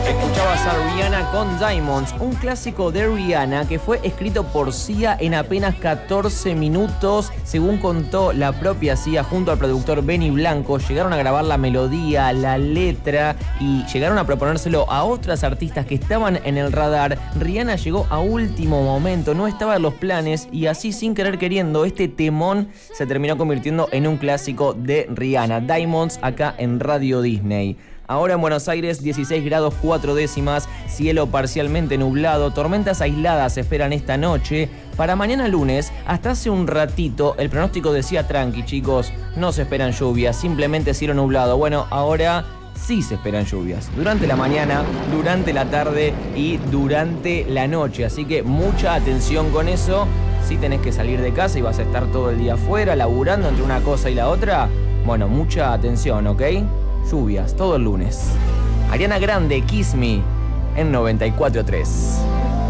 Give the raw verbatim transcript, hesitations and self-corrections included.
Escuchabas a Rihanna con Diamonds, un clásico de Rihanna que fue escrito por Sia en apenas catorce minutos. Según contó la propia Sia junto al productor Benny Blanco, llegaron a grabar la melodía, la letra y llegaron a proponérselo a otras artistas que estaban en el radar. Rihanna llegó a último momento, no estaba en los planes y así, sin querer queriendo, este temón se terminó convirtiendo en un clásico de Rihanna. Diamonds acá en Radio Disney. Ahora en Buenos Aires, dieciséis grados cuatro décimas, cielo parcialmente nublado, tormentas aisladas se esperan esta noche. Para mañana lunes, hasta hace un ratito, el pronóstico decía tranqui, chicos, no se esperan lluvias, simplemente cielo nublado. Bueno, ahora sí se esperan lluvias, durante la mañana, durante la tarde y durante la noche. Así que mucha atención con eso. Si tenés que salir de casa y vas a estar todo el día afuera, laburando entre una cosa y la otra, bueno, mucha atención, ¿ok? Lluvias, todo el lunes. Ariana Grande, Kiss Me, en noventa y cuatro tres.